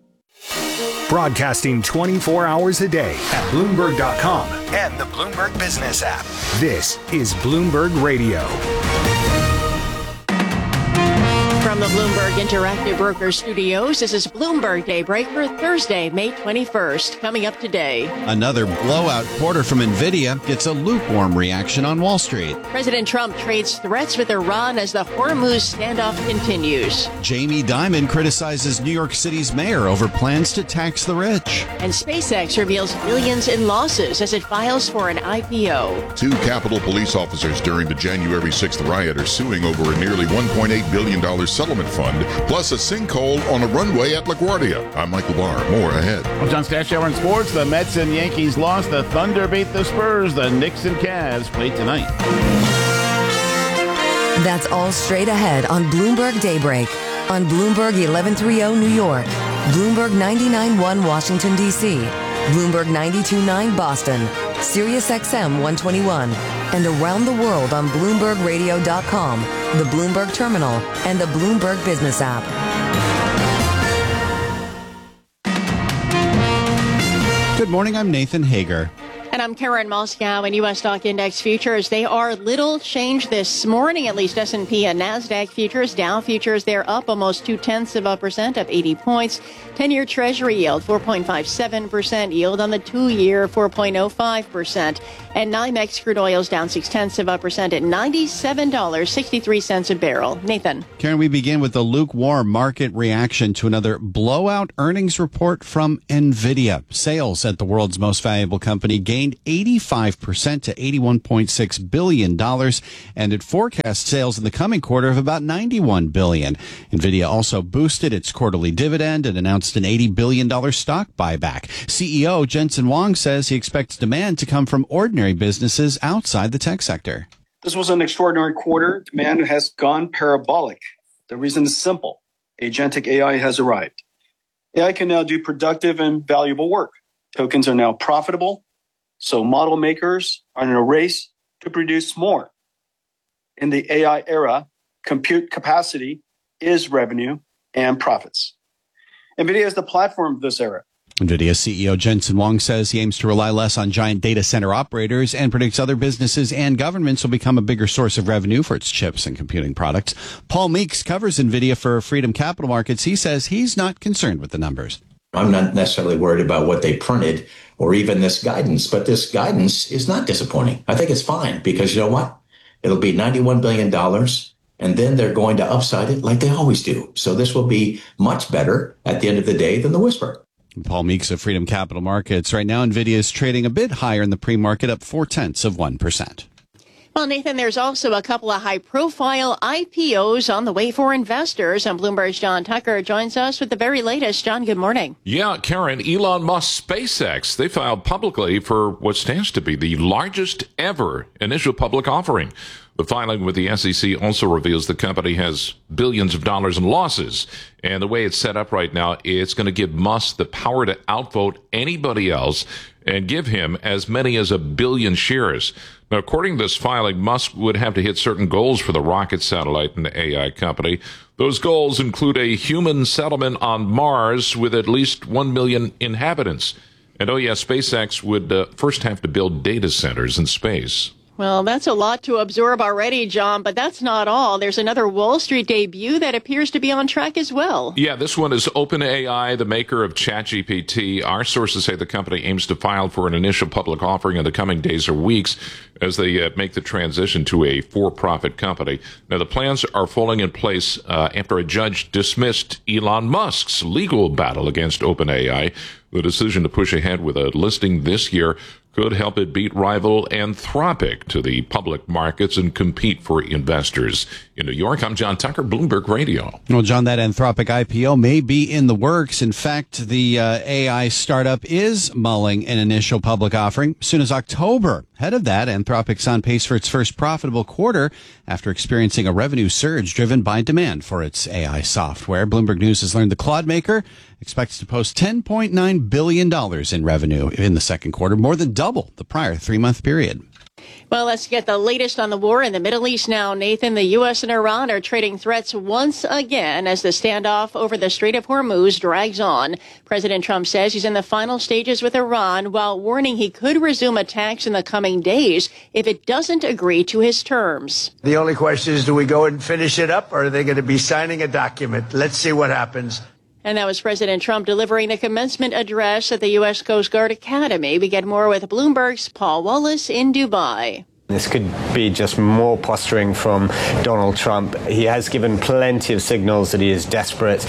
Speaker 20: Broadcasting twenty-four hours a day at Bloomberg dot com and the Bloomberg Business app. This is Bloomberg Radio.
Speaker 2: From the Bloomberg Interactive Broker Studios, this is Bloomberg Daybreak for Thursday, May twenty-first. Coming up today,
Speaker 5: another blowout quarter from NVIDIA gets a lukewarm reaction on Wall Street.
Speaker 2: President Trump trades threats with Iran as the Hormuz standoff continues.
Speaker 5: Jamie Dimon criticizes New York City's mayor over plans to tax the rich.
Speaker 2: And SpaceX reveals billions in losses as it files for an I P O.
Speaker 12: Two Capitol police officers during the January sixth riot are suing over a nearly one point eight billion dollars settlement fund, plus a sinkhole on a runway at LaGuardia. I'm Michael Barr. More ahead.
Speaker 17: Well, John Stash Hour in sports. The Mets and Yankees lost. The Thunder beat the Spurs. The Knicks and Cavs play tonight.
Speaker 7: That's all straight ahead on Bloomberg Daybreak. On Bloomberg eleven thirty New York, Bloomberg ninety-nine point one Washington, D C, Bloomberg ninety-two point nine Boston, Sirius X M one twenty-one, and around the world on Bloomberg Radio dot com, the Bloomberg Terminal, and the Bloomberg Business app.
Speaker 5: Good morning, I'm Nathan Hager.
Speaker 2: And I'm Karen Moscow. And U S stock index futures, they are little changed this morning, at least S and P and NASDAQ futures. Dow futures, they're up almost two-tenths of a percent, up eighty points. ten-year Treasury yield, four point five seven percent. Yield on the two-year, four point oh five percent. And NYMEX crude oil's down six-tenths of a percent at ninety-seven dollars and sixty-three cents a barrel. Nathan.
Speaker 5: Karen, we begin with the lukewarm market reaction to another blowout earnings report from NVIDIA. Sales at the world's most valuable company gained eighty-five percent to eighty-one point six billion dollars, and it forecasts sales in the coming quarter of about ninety-one billion dollars. NVIDIA also boosted its quarterly dividend and announced an eighty billion dollars stock buyback. C E O Jensen Huang says he expects demand to come from ordinary businesses outside the tech sector.
Speaker 9: This was an extraordinary quarter. Demand has gone parabolic. The reason is simple. Agentic A I has arrived. A I can now do productive and valuable work. Tokens are now profitable. So model makers are in a race to produce more. In the A I era, compute capacity is revenue and profits. NVIDIA is the platform of this era.
Speaker 5: NVIDIA C E O Jensen Huang says he aims to rely less on giant data center operators and predicts other businesses and governments will become a bigger source of revenue for its chips and computing products. Paul Meeks covers NVIDIA for Freedom Capital Markets. He says he's not concerned with the numbers.
Speaker 11: I'm not necessarily worried about what they printed or even this guidance, but this guidance is not disappointing. I think it's fine because you know what? It'll be ninety-one billion dollars, and then they're going to upside it like they always do. So this will be much better at the end of the day than the whisper.
Speaker 5: Paul Meeks of Freedom Capital Markets. Right now, NVIDIA is trading a bit higher in the pre-market, up four-tenths of one percent.
Speaker 2: Well, Nathan, there's also a couple of high-profile I P Os on the way for investors. And Bloomberg's John Tucker joins us with the very latest. John, good morning.
Speaker 24: Yeah, Karen, Elon Musk, SpaceX, they filed publicly for what stands to be the largest ever initial public offering. The filing with the S E C also reveals the company has billions of dollars in losses. And the way it's set up right now, it's going to give Musk the power to outvote anybody else and give him as many as a billion shares. Now, according to this filing, Musk would have to hit certain goals for the rocket satellite and the A I company. Those goals include a human settlement on Mars with at least one million inhabitants. And oh yeah, SpaceX would uh, first have to build data centers in space.
Speaker 2: Well, that's a lot to absorb already, John, but that's not all. There's another Wall Street debut that appears to be on track as well.
Speaker 24: Yeah, this one is OpenAI, the maker of ChatGPT. Our sources say the company aims to file for an initial public offering in the coming days or weeks as they uh, make the transition to a for-profit company. Now, the plans are falling in place uh, after a judge dismissed Elon Musk's legal battle against OpenAI. The decision to push ahead with a listing this year could help it beat rival Anthropic to the public markets and compete for investors. In New York, I'm John Tucker, Bloomberg Radio.
Speaker 5: Well, John, that Anthropic I P O may be in the works. In fact, the uh, A I startup is mulling an initial public offering as soon as October. Ahead of that, Anthropic's on pace for its first profitable quarter after experiencing a revenue surge driven by demand for its A I software. Bloomberg News has learned the Claude maker expects to post ten point nine billion dollars in revenue in the second quarter, more than double the prior three-month period.
Speaker 2: Well, let's get the latest on the war in the Middle East now, Nathan. The U S and Iran are trading threats once again as the standoff over the Strait of Hormuz drags on. President Trump says he's in the final stages with Iran while warning he could resume attacks in the coming days if it doesn't agree to his terms.
Speaker 25: The only question is, do we go and finish it up, or are they going to be signing a document? Let's see what happens.
Speaker 2: And that was President Trump delivering the commencement address at the U S Coast Guard Academy. We get more with Bloomberg's Paul Wallace in Dubai.
Speaker 26: This could be just more posturing from Donald Trump. He has given plenty of signals that he is desperate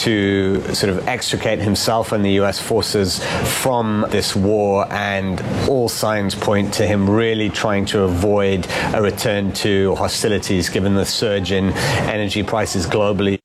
Speaker 26: to sort of extricate himself and the U S forces from this war, and all signs point to him really trying to avoid a return to hostilities given the surge in energy prices globally.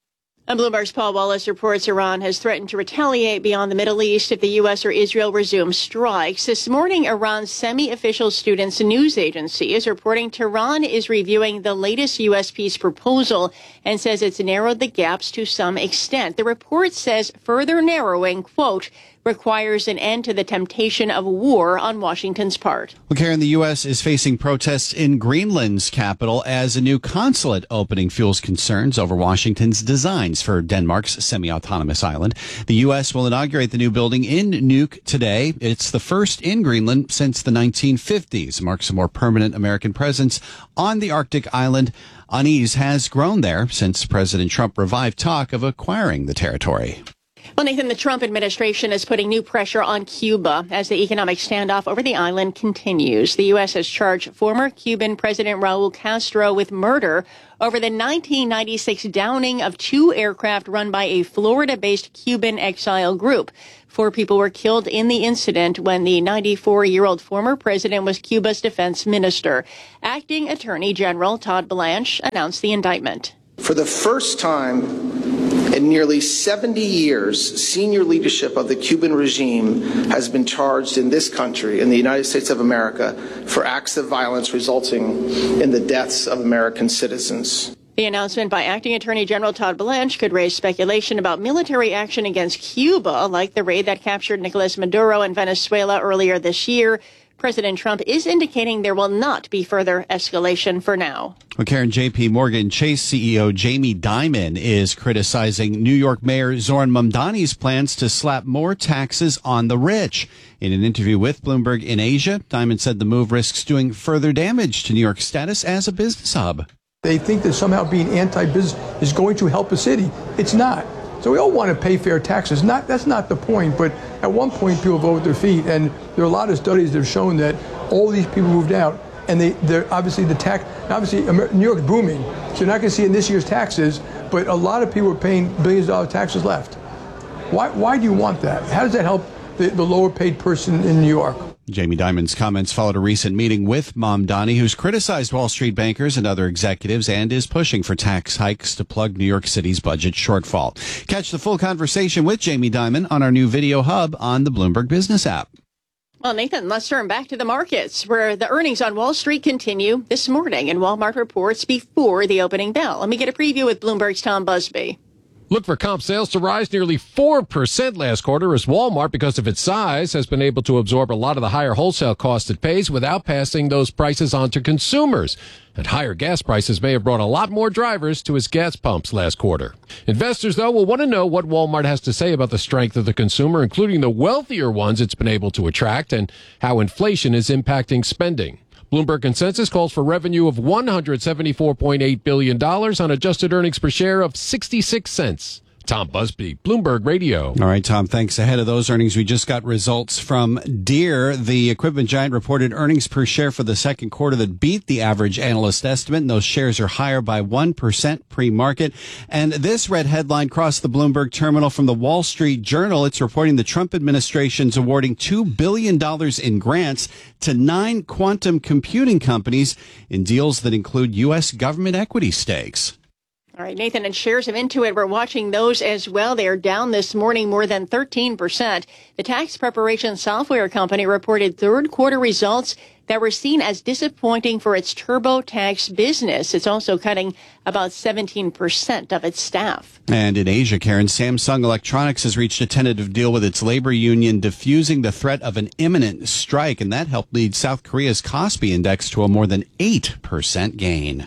Speaker 2: And Bloomberg's Paul Wallace reports Iran has threatened to retaliate beyond the Middle East if the U S or Israel resume strikes. This morning, Iran's semi-official students news agency is reporting Tehran is reviewing the latest U S peace proposal and says it's narrowed the gaps to some extent. The report says further narrowing, quote, requires an end to the temptation of war on Washington's part.
Speaker 5: Well, Karen, the U S is facing protests in Greenland's capital as a new consulate opening fuels concerns over Washington's designs for Denmark's semi-autonomous island. The U S will inaugurate the new building in Nuuk today. It's the first in Greenland since the nineteen fifties, marks a more permanent American presence on the Arctic island. Unease has grown there since President Trump revived talk of acquiring the territory.
Speaker 2: Well, Nathan, the Trump administration is putting new pressure on Cuba as the economic standoff over the island continues. The U S has charged former Cuban President Raul Castro with murder over the nineteen ninety-six downing of two aircraft run by a Florida-based Cuban exile group. Four people were killed in the incident when the ninety-four-year-old former president was Cuba's defense minister. Acting Attorney General Todd Blanche announced the indictment.
Speaker 8: For the first time in nearly seventy years, senior leadership of the Cuban regime has been charged in this country, in the United States of America, for acts of violence resulting in the deaths of American citizens.
Speaker 2: The announcement by Acting Attorney General Todd Blanche could raise speculation about military action against Cuba, like the raid that captured Nicolas Maduro in Venezuela earlier this year. President Trump is indicating there will not be further escalation for now.
Speaker 5: Well, Karen, J P Morgan Chase C E O Jamie Dimon is criticizing New York Mayor Zoran Mamdani's plans to slap more taxes on the rich. In an interview with Bloomberg in Asia, Dimon said the move risks doing further damage to New York's status as a business hub.
Speaker 10: They think that somehow being anti-business is going to help a city. It's not. So we all want to pay fair taxes. Not that's not the point, but at one point people vote with their feet, and there are a lot of studies that have shown that all these people moved out, and they they're obviously the tax. Obviously, New York's booming, so you're not going to see in this year's taxes, but a lot of people are paying billions of dollars taxes left. Why why do you want that? How does that help the, the lower paid person in New York?
Speaker 5: Jamie Dimon's comments followed a recent meeting with Mamdani, who's criticized Wall Street bankers and other executives and is pushing for tax hikes to plug New York City's budget shortfall. Catch the full conversation with Jamie Dimon on our new video hub on the Bloomberg Business app.
Speaker 2: Well, Nathan, let's turn back to the markets, where the earnings on Wall Street continue this morning, and Walmart reports before the opening bell. Let me get a preview with Bloomberg's Tom Busby.
Speaker 13: Look for comp sales to rise nearly four percent last quarter as Walmart, because of its size, has been able to absorb a lot of the higher wholesale costs it pays without passing those prices on to consumers. And higher gas prices may have brought a lot more drivers to its gas pumps last quarter. Investors, though, will want to know what Walmart has to say about the strength of the consumer, including the wealthier ones it's been able to attract, and how inflation is impacting spending. Bloomberg consensus calls for revenue of one hundred seventy-four point eight billion dollars on adjusted earnings per share of sixty-six cents. Tom Busby, Bloomberg Radio.
Speaker 5: All right, Tom, thanks. Ahead of those earnings, we just got results from Deere. The equipment giant reported earnings per share for the second quarter that beat the average analyst estimate, and those shares are higher by one percent pre-market. And this red headline crossed the Bloomberg terminal from the Wall Street Journal. It's reporting the Trump administration's awarding two billion dollars in grants to nine quantum computing companies in deals that include U S government equity stakes.
Speaker 2: All right, Nathan, and shares of Intuit, we're watching those as well. They are down this morning more than thirteen percent. The tax preparation software company reported third quarter results that were seen as disappointing for its TurboTax business. It's also cutting about seventeen percent of its staff.
Speaker 5: And in Asia, Karen, Samsung Electronics has reached a tentative deal with its labor union, diffusing the threat of an imminent strike, and that helped lead South Korea's Kospi index to a more than eight percent gain.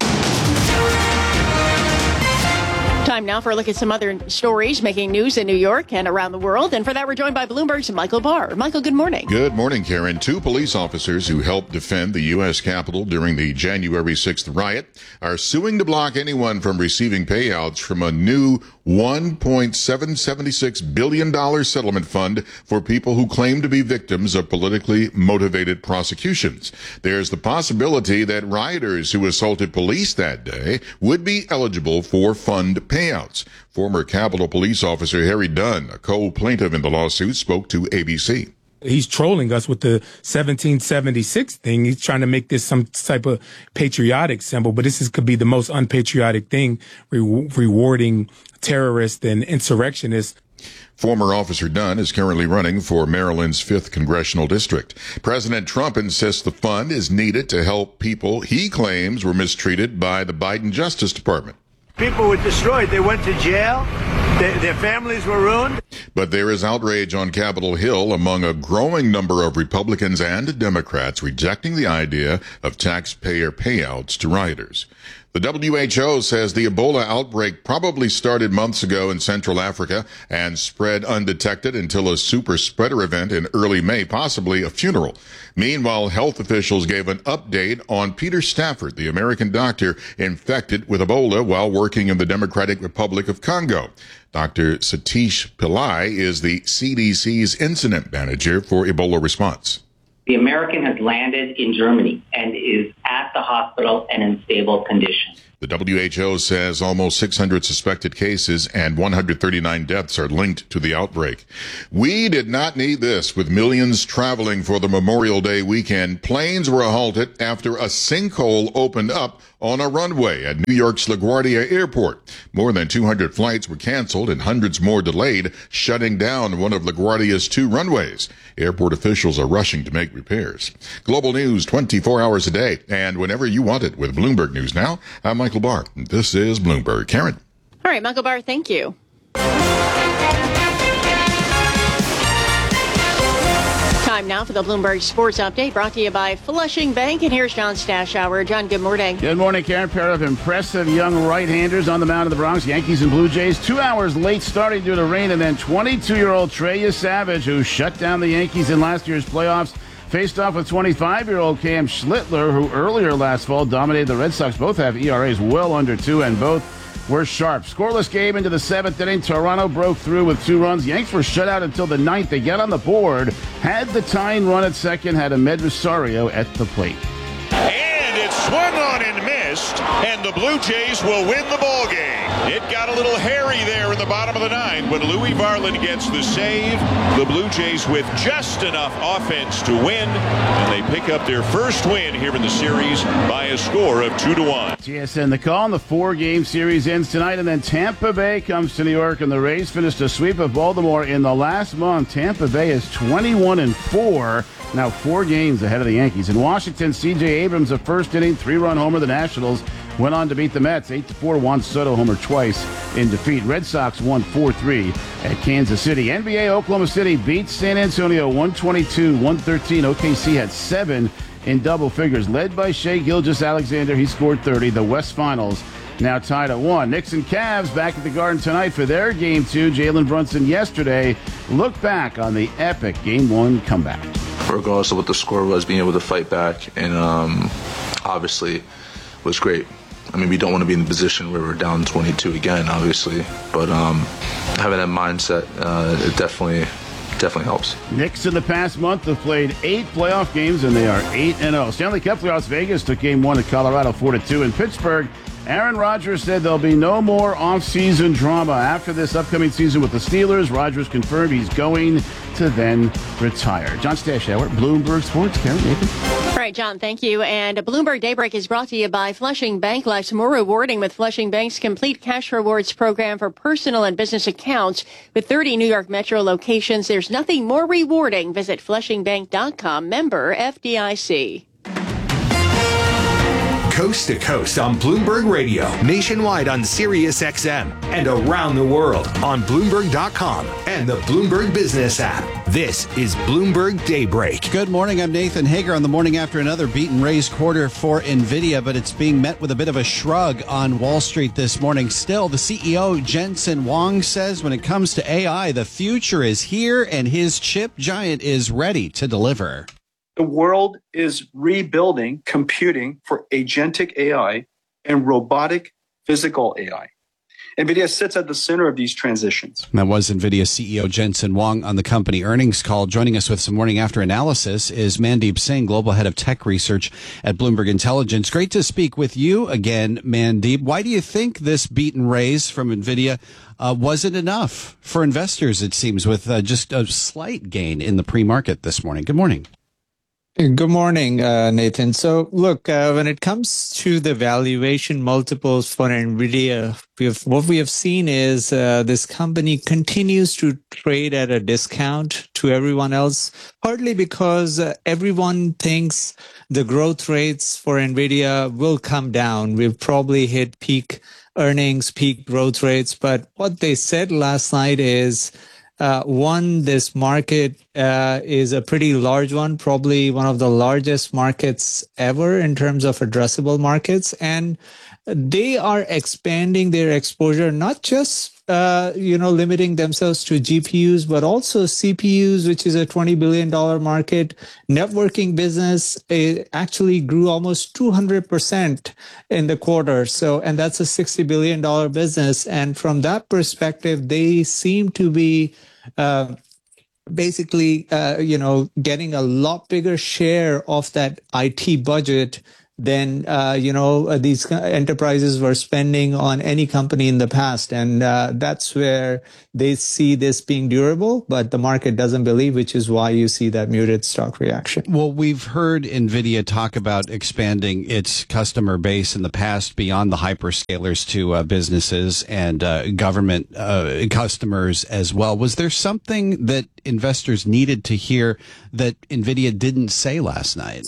Speaker 2: Time now for a look at some other stories making news in New York and around the world. And for that, we're joined by Bloomberg's Michael Barr. Michael, good morning.
Speaker 12: Good morning, Karen. Two police officers who helped defend the U S Capitol during the January sixth riot are suing to block anyone from receiving payouts from a new one point seven seven six billion dollars settlement fund for people who claim to be victims of politically motivated prosecutions. There's the possibility that rioters who assaulted police that day would be eligible for fund payouts. Former Capitol Police Officer Harry Dunn, a co-plaintiff in the lawsuit, spoke to A B C.
Speaker 14: He's trolling us with the seventeen seventy-six thing. He's trying to make this some type of patriotic symbol, but this is, could be the most unpatriotic thing, re- rewarding terrorists and insurrectionists.
Speaker 12: Former Officer Dunn is currently running for Maryland's fifth congressional district. President Trump insists the fund is needed to help people he claims were mistreated by the Biden Justice Department.
Speaker 25: People were destroyed. They went to jail. Their, their families were ruined.
Speaker 12: But there is outrage on Capitol Hill among a growing number of Republicans and Democrats rejecting the idea of taxpayer payouts to rioters. The W H O says the Ebola outbreak probably started months ago in Central Africa and spread undetected until a super spreader event in early May, possibly a funeral. Meanwhile, health officials gave an update on Peter Stafford, the American doctor infected with Ebola while working in the Democratic Republic of Congo. Doctor Satish Pillai is the C D C's incident manager for Ebola response.
Speaker 15: The American has landed in Germany and is at the hospital and in stable condition.
Speaker 12: The W H O says almost six hundred suspected cases and one hundred thirty-nine deaths are linked to the outbreak. We did not need this. With millions traveling for the Memorial Day weekend, planes were halted after a sinkhole opened up on a runway at New York's LaGuardia Airport. More than two hundred flights were canceled and hundreds more delayed, shutting down one of LaGuardia's two runways. Airport officials are rushing to make repairs. Global news twenty-four hours a day and whenever you want it with Bloomberg News Now. I'm Michael Barr. This is Bloomberg. Karen.
Speaker 2: All right, Michael Barr, thank you. Time now for the Bloomberg Sports Update, brought to you by Flushing Bank. And here's John Stashower. John, good morning.
Speaker 17: Good morning, Karen. Pair of impressive young right-handers on the mound of the Bronx, Yankees and Blue Jays. Two hours late starting due to rain, and then twenty-two-year-old Trey Savage, who shut down the Yankees in last year's playoffs, faced off with twenty-five-year-old Cam Schlittler, who earlier last fall dominated the Red Sox. Both have E R As well under two, and both were sharp. Scoreless game into the seventh inning. Toronto broke through with two runs. Yanks were shut out until the ninth. They get on the board, had the tying run at second, had Ahmed Rosario at the plate.
Speaker 16: And it swung on and missed, and the Blue Jays will win the ball game. It got a little hairy there in the bottom of the ninth, but Louis Varland gets the save. The Blue Jays with just enough offense to win, and they pick up their first win here in the series by a score of two to one.
Speaker 17: T S N the call, and the four-game series ends tonight, and then Tampa Bay comes to New York, and the Rays finished a sweep of Baltimore in the last month. Tampa Bay is twenty-one and four, now four games ahead of the Yankees. In Washington, C J Abrams, a first-inning three-run homer. The Nationals went on to beat the Mets eight to four. Juan Soto homer twice in defeat. Red Sox won four three at Kansas City. N B A Oklahoma City beats San Antonio one twenty-two one thirteen. O K C had seven in double figures, led by Shai Gilgeous-Alexander. He scored thirty. The West Finals now tied at one. Knicks and Cavs back at the Garden tonight for their game two. Jalen Brunson yesterday looked back on the epic game one comeback.
Speaker 18: Regardless of what the score was, being able to fight back and um, obviously was great. I mean, we don't want to be in the position where we're down twenty-two again, obviously, but um, having that mindset, uh, it definitely, definitely helps.
Speaker 17: Knicks in the past month have played eight playoff games, and they are eight and oh. Stanley Cup Las Vegas took game one at Colorado four to two. In Pittsburgh, Aaron Rodgers said there'll be no more off-season drama after this upcoming season with the Steelers. Rodgers confirmed he's going to then retire. John Stashower, Bloomberg Sports. Karen, Nathan.
Speaker 2: All right, John, thank you. And Bloomberg Daybreak is brought to you by Flushing Bank. Life's more rewarding with Flushing Bank's complete cash rewards program for personal and business accounts. With thirty New York Metro locations, there's nothing more rewarding. Visit flushing bank dot com. Member F D I C.
Speaker 20: Coast to coast on Bloomberg Radio, nationwide on Sirius X M, and around the world on Bloomberg dot com and the Bloomberg Business app. This is Bloomberg Daybreak.
Speaker 5: Good morning. I'm Nathan Hager on the morning after another beat and raise quarter for NVIDIA, but it's being met with a bit of a shrug on Wall Street this morning. Still, the C E O, Jensen Huang, says when it comes to A I, the future is here and his chip giant is ready to deliver.
Speaker 9: The world is rebuilding computing for agentic A I and robotic physical A I. NVIDIA sits at the center of these transitions.
Speaker 5: That was NVIDIA C E O Jensen Huang on the company earnings call. Joining us with some morning after analysis is Mandeep Singh, Global Head of Tech Research at Bloomberg Intelligence. Great to speak with you again, Mandeep. Why do you think this beat and raise from NVIDIA uh, wasn't enough for investors, it seems, with uh, just a slight gain in the pre-market this morning? Good morning.
Speaker 1: Good morning, uh, Nathan. So, look, uh, when it comes to the valuation multiples for NVIDIA, we have, what we have seen is uh, this company continues to trade at a discount to everyone else, partly because uh, everyone thinks the growth rates for NVIDIA will come down. We've probably hit peak earnings, peak growth rates. But what they said last night is, Uh, one, this market uh, is a pretty large one, probably one of the largest markets ever in terms of addressable markets. And they are expanding their exposure, not just, uh, you know, limiting themselves to G P Us, but also C P Us, which is a twenty billion dollars market. Networking business it actually grew almost two hundred percent in the quarter. So, and that's a sixty billion dollars business. And from that perspective, they seem to be uh, basically, uh, you know, getting a lot bigger share of that I T budget than, uh, you know, uh, these enterprises were spending on any company in the past. And uh, that's where they see this being durable, but the market doesn't believe, which is why you see that muted stock reaction.
Speaker 5: Well, we've heard NVIDIA talk about expanding its customer base in the past beyond the hyperscalers to uh, businesses and uh, government uh, customers as well. Was there something that investors needed to hear that NVIDIA didn't say last night?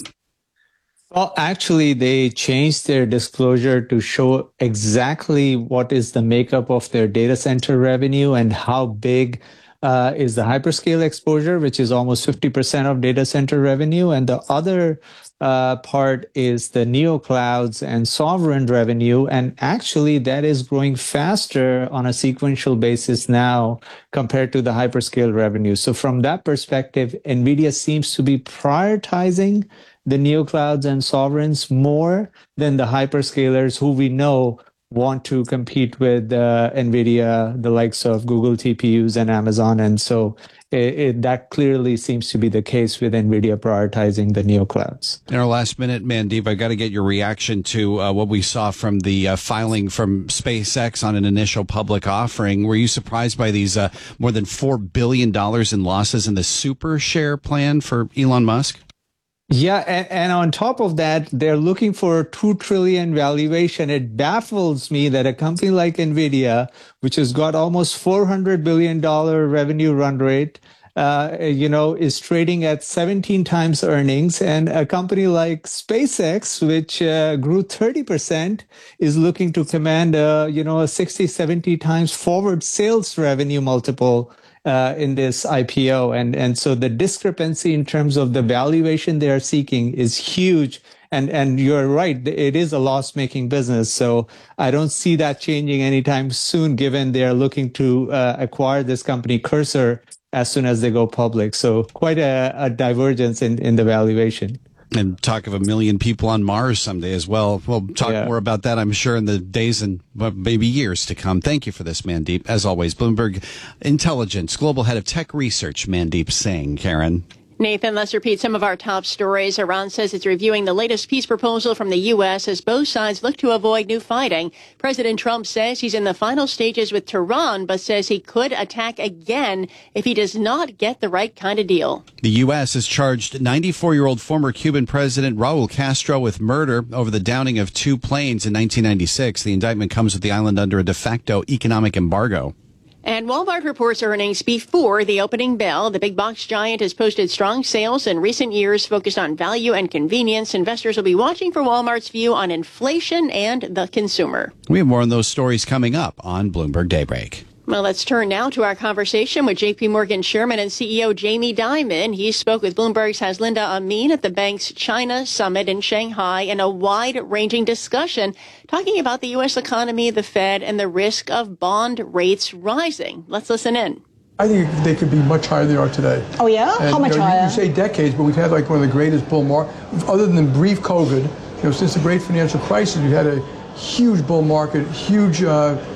Speaker 1: Well, actually, they changed their disclosure to show exactly what is the makeup of their data center revenue and how big uh, is the hyperscale exposure, which is almost fifty percent of data center revenue. And the other uh, part is the neoclouds and sovereign revenue. And actually, that is growing faster on a sequential basis now compared to the hyperscale revenue. So from that perspective, NVIDIA seems to be prioritizing the neoclouds and sovereigns more than the hyperscalers who we know want to compete with uh, NVIDIA, the likes of Google T P Us and Amazon. And so it, it, that clearly seems to be the case with NVIDIA prioritizing the neoclouds.
Speaker 5: In our last minute, Mandeep, I got to get your reaction to uh, what we saw from the uh, filing from SpaceX on an initial public offering. Were you surprised by these uh, more than four billion dollars in losses in the super share plan for Elon Musk?
Speaker 1: Yeah, and, and on top of that, they're looking for two trillion valuation. It baffles me that a company like NVIDIA, which has got almost four hundred billion dollars revenue run rate, uh, you know, is trading at seventeen times earnings, and a company like SpaceX, which uh, grew thirty percent, is looking to command, a, you know, a sixty, seventy times forward sales revenue multiple Uh, in this I P O. And, and so the discrepancy in terms of the valuation they are seeking is huge. And, and you're right, it is a loss-making business. So I don't see that changing anytime soon, given they are looking to uh, acquire this company Cursor as soon as they go public. So quite a, a divergence in, in the valuation.
Speaker 5: And talk of a million people on Mars someday as well. We'll talk yeah. more about that, I'm sure, in the days and maybe years to come. Thank you for this, Mandeep. As always, Bloomberg Intelligence, Global Head of Tech Research, Mandeep Singh. Karen.
Speaker 2: Nathan, let's repeat some of our top stories. Iran says it's reviewing the latest peace proposal from the U S as both sides look to avoid new fighting. President Trump says he's in the final stages with Tehran, but says he could attack again if he does not get the right kind of deal.
Speaker 5: The U S has charged ninety-four-year-old former Cuban President Raul Castro with murder over the downing of two planes in nineteen ninety-six. The indictment comes with the island under a de facto economic embargo.
Speaker 2: And Walmart reports earnings before the opening bell. The big box giant has posted strong sales in recent years focused on value and convenience. Investors will be watching for Walmart's view on inflation and the consumer.
Speaker 5: We have more on those stories coming up on Bloomberg Daybreak.
Speaker 2: Well, let's turn now to our conversation with J P Morgan Chairman and C E O Jamie Dimon. He spoke with Bloomberg's Haslinda Amin at the bank's China Summit in Shanghai in a wide-ranging discussion talking about the U S economy, the Fed, and the risk of bond rates rising. Let's listen in.
Speaker 10: I think they could be much higher than they are today.
Speaker 3: Oh, yeah?
Speaker 10: And,
Speaker 3: How much
Speaker 10: you know,
Speaker 3: higher?
Speaker 10: You say decades, but we've had like one of the greatest bull markets, other than brief COVID. You know, since the great financial crisis, we've had a huge bull market, huge uh,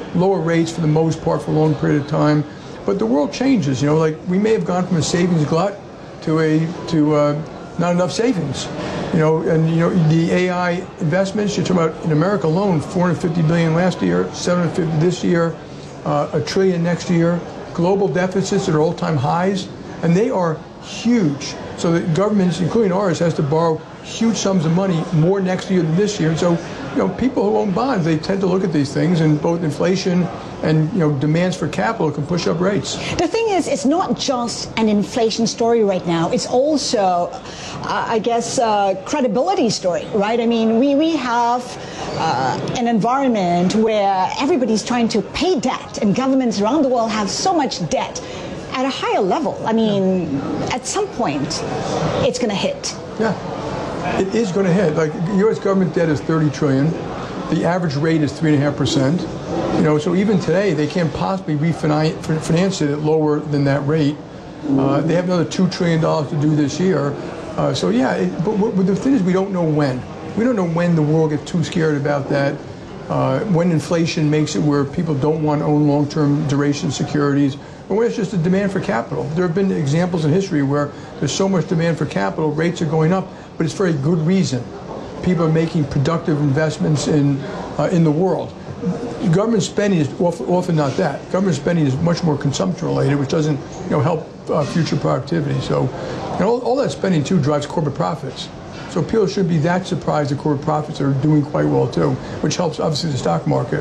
Speaker 10: lower rates for the most part for a long period of time. But the world changes, you know, like we may have gone from a savings glut to a to uh, not enough savings, you know, and you know the A I investments you're talking about in America alone, four hundred fifty billion last year, seven hundred fifty this year, uh, a trillion next year, global deficits at all-time highs, and they are huge. So the governments, including ours, has to borrow huge sums of money, more next year than this year. And so, you know, people who own bonds, they tend to look at these things, and both inflation and, you know, demands for capital can push up rates.
Speaker 3: The thing is, it's not just an inflation story right now. It's also, uh, I guess, a credibility story, right? I mean, we, we have uh, an environment where everybody's trying to pay debt, and governments around the world have so much debt at a higher level. I mean, yeah. At some point, it's going to hit.
Speaker 10: Yeah. It is going to hit. Like, U S government debt is thirty trillion. The average rate is three and a half percent. You know, so even today they can't possibly refinance it at lower than that rate. Uh, they have another two trillion dollars to do this year. Uh, so yeah, it, but, but the thing is, we don't know when. We don't know when the world gets too scared about that. Uh, when inflation makes it where people don't want to own long-term duration securities, or when it's just a demand for capital. There have been examples in history where there's so much demand for capital, rates are going up, but it's for a good reason. People are making productive investments in uh, in the world. Government spending is often not that. Government spending is much more consumption related, which doesn't, you know, help uh, future productivity. So, and all, all that spending too drives corporate profits. So people shouldn't be that surprised that corporate profits are doing quite well too, which helps obviously the stock market.